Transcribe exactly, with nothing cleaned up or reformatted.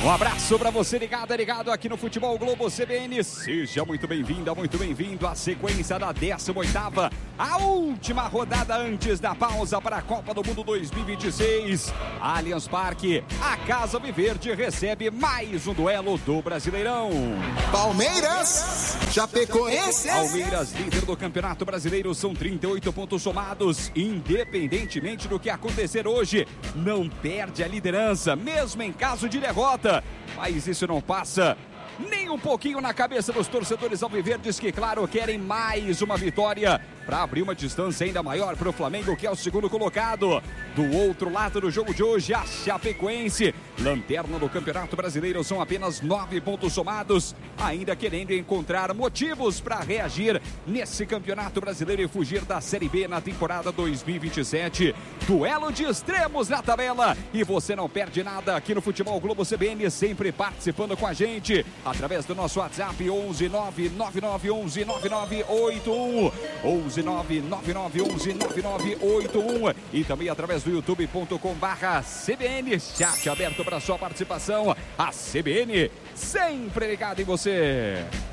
Um abraço para você ligado, ligado aqui no Futebol Globo C B N. Seja muito bem-vinda, muito bem-vindo à sequência da décima oitava, a última rodada antes da pausa para a Copa do Mundo dois mil e vinte e seis. Allianz Parque, a Casa Viverde recebe mais um duelo do Brasileirão. Palmeiras, Chapecoense. Palmeiras, líder do Campeonato Brasileiro, são trinta e oito pontos somados. Independentemente do que acontecer hoje, não perde a liderança, mesmo em caso de derrota. Mas isso não passa nem um pouquinho na cabeça dos torcedores alviverdes, que, claro, querem mais uma vitória para abrir uma distância ainda maior para o Flamengo, que é o segundo colocado. Do outro lado do jogo de hoje, a Chapecoense, lanterna do Campeonato Brasileiro, são apenas nove pontos somados, ainda querendo encontrar motivos para reagir nesse Campeonato Brasileiro e fugir da Série B na temporada dois mil e vinte e sete. Duelo de extremos na tabela, e você não perde nada aqui no Futebol Globo C B N, sempre participando com a gente através do nosso WhatsApp onze nove nove nove onze nove nove oito um, onze nove nove nove onze nove nove oito um, e também através do youtube ponto com barra C B N, chat aberto para sua participação. A C B N sempre ligada em você.